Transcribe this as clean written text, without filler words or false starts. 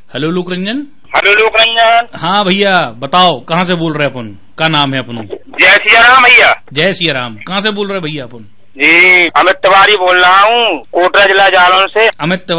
Hello लोक Ranjan. Hello लोक रंजन। हाँ भैया बताओ, कहाँ से बोल रहे अपन? क्या नाम है अपन? जय सिया राम भैया। जय सिया राम। कहाँ से बोल रहे भैया अपन? जी अमित तिवारी बोल रहा हूँ, कोटरा जिला जालौन से। अमित